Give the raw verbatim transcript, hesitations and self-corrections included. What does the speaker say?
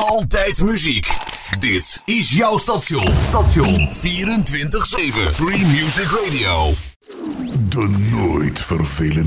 Altijd muziek. Dit is jouw station. Station vierentwintig zeven. Free Music Radio. De nooit vervelende